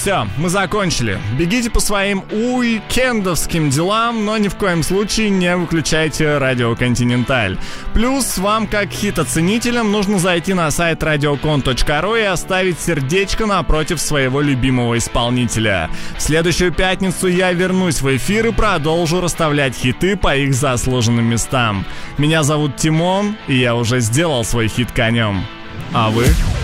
Все, мы закончили. Бегите по своим уикендовским делам, но ни в коем случае не выключайте Радио Континенталь. Плюс вам, как хитоценителям, нужно зайти на сайт radiocon.ru и оставить сердечко напротив своего любимого исполнителя. В следующую пятницу я вернусь в эфир и продолжу расставлять хиты по их заслуженным местам. Меня зовут Тимон, и я уже сделал свой хит конем. А вы?